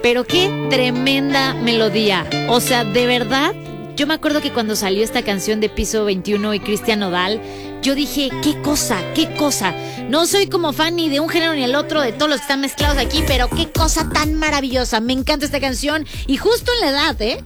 pero qué tremenda melodía. O sea, de verdad, yo me acuerdo que cuando salió esta canción de Piso 21 y Cristian Nodal, yo dije, qué cosa. No soy como fan ni de un género ni el otro, de todos los que están mezclados aquí, pero qué cosa tan maravillosa. Me encanta esta canción y justo en la edad,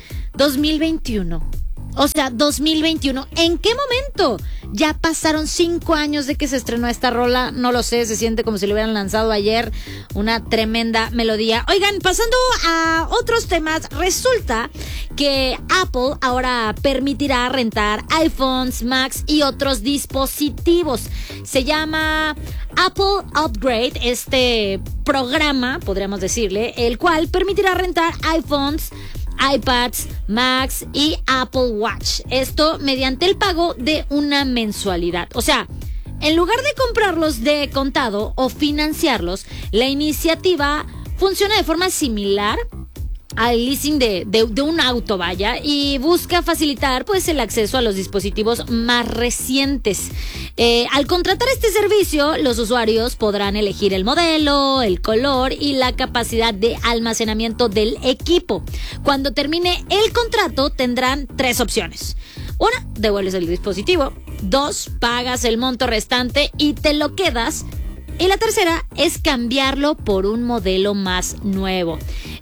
2021. O sea, 2021. ¿En qué momento? Ya pasaron 5 años de que se estrenó esta rola. No lo sé, se siente como si lo hubieran lanzado ayer. Una tremenda melodía. Oigan, pasando a otros temas, resulta que Apple ahora permitirá rentar iPhones, Macs y otros dispositivos. Se llama Apple Upgrade, este programa, podríamos decirle, el cual permitirá rentar iPhones, iPads, Macs y Apple Watch. Esto mediante el pago de una mensualidad. O sea, en lugar de comprarlos de contado o financiarlos, la iniciativa funciona de forma similar al leasing de un auto, vaya, y busca facilitar pues el acceso a los dispositivos más recientes. Al contratar este servicio, los usuarios podrán elegir el modelo, el color y la capacidad de almacenamiento del equipo. Cuando termine el contrato, tendrán 3 opciones. 1, devuelves el dispositivo. 2, pagas el monto restante y te lo quedas. Y la tercera es cambiarlo por un modelo más nuevo.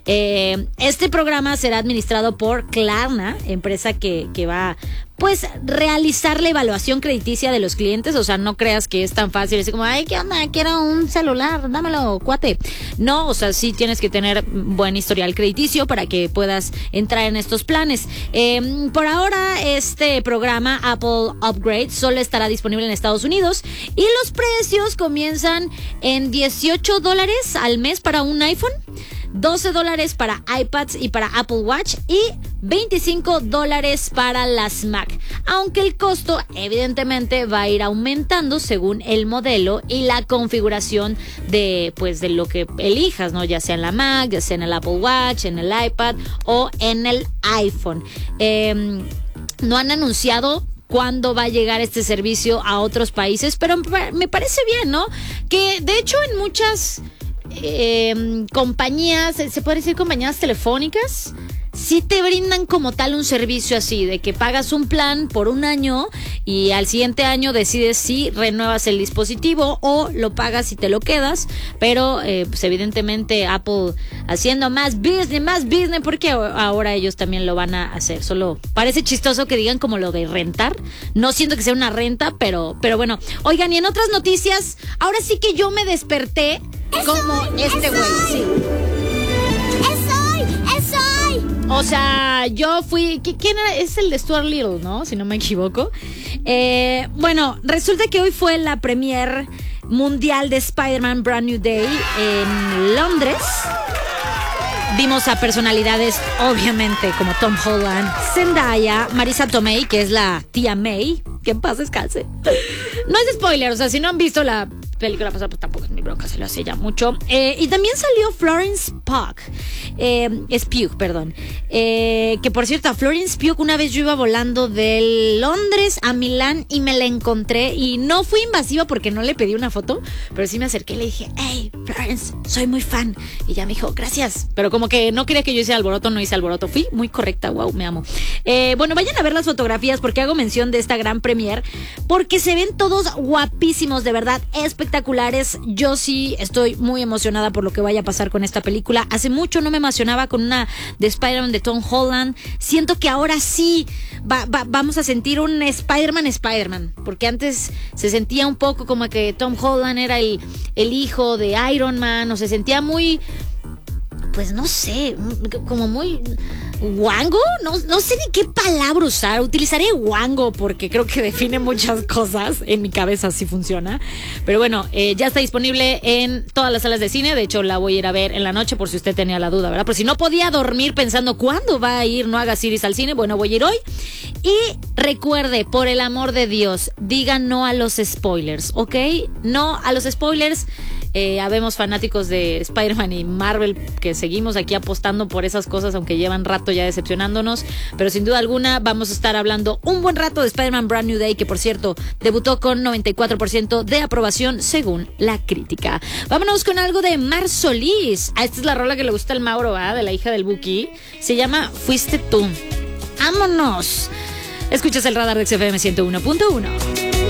Este programa será administrado por Klarna, empresa que va pues realizar la evaluación crediticia de los clientes. O sea, no creas que es tan fácil, es como, ay, ¿qué onda? Quiero un celular, dámelo, cuate. No, o sea, sí tienes que tener buen historial crediticio para que puedas entrar en estos planes. Por ahora, este programa Apple Upgrade solo estará disponible en Estados Unidos y los precios comienzan en $18 al mes para un iPhone, $12 para iPads y para Apple Watch y $25 para las Mac. Aunque el costo evidentemente va a ir aumentando según el modelo y la configuración de lo que elijas, ¿no? Ya sea en la Mac, ya sea en el Apple Watch, en el iPad o en el iPhone. No han anunciado cuándo va a llegar este servicio a otros países, pero me parece bien, ¿no? Que de hecho en muchas compañías, se puede decir compañías telefónicas, sí te brindan como tal un servicio así, de que pagas un plan por un año y al siguiente año decides si renuevas el dispositivo o lo pagas y te lo quedas, pero pues evidentemente Apple haciendo más business, porque ahora ellos también lo van a hacer. Solo parece chistoso que digan como lo de rentar, no siento que sea una renta, pero bueno. Oigan, y en otras noticias, ahora sí que yo me desperté como este güey, sí. ¡Es hoy! O sea, yo fui... ¿Quién era? Es el de Stuart Little, ¿no? Si no me equivoco. Bueno, resulta que hoy fue la premier mundial de Spider-Man Brand New Day en Londres. Vimos a personalidades, obviamente, como Tom Holland, Zendaya, Marisa Tomei, que es la tía May. Que en paz descanse. No es spoiler, o sea, si no han visto la película pasada, pues tampoco es mi bronca, se lo hace ya mucho. Y también salió Florence Pugh, que por cierto, a Florence Pugh una vez yo iba volando de Londres a Milán y me la encontré y no fui invasiva porque no le pedí una foto, pero sí me acerqué y le dije, hey, Florence, soy muy fan. Y ella me dijo, gracias, pero como que no quería que yo hiciera alboroto, no hice alboroto, fui muy correcta, wow, me amo. Bueno, vayan a ver las fotografías porque hago mención de esta gran premier, porque se ven todos guapísimos, de verdad, espectaculares. Yo sí estoy muy emocionada por lo que vaya a pasar con esta película. Hace mucho no me emocionaba con una de Spider-Man de Tom Holland. Siento que ahora sí vamos a sentir un Spider-Man, porque antes se sentía un poco como que Tom Holland era el hijo de Iron Man, o se sentía muy, pues no sé, como muy guango, no sé ni qué palabra usar. Utilizaré guango porque creo que define muchas cosas. En mi cabeza así funciona. Pero bueno, ya está disponible en todas las salas de cine. De hecho, la voy a ir a ver en la noche por si usted tenía la duda, ¿verdad? Por si no podía dormir pensando ¿cuándo va a ir No Hagas Iris al cine? Bueno, voy a ir hoy. Y recuerde, por el amor de Dios, diga no a los spoilers, ¿ok? No a los spoilers. Habemos fanáticos de Spider-Man y Marvel que seguimos aquí apostando por esas cosas, aunque llevan rato ya decepcionándonos. Pero sin duda alguna vamos a estar hablando un buen rato de Spider-Man Brand New Day, que por cierto debutó con 94% de aprobación según la crítica. Vámonos con algo de Mar Solís. Esta es la rola que le gusta al Mauro, de la hija del Buki. Se llama Fuiste tú. ¡Vámonos! Escuchas el radar de XFM 101.1.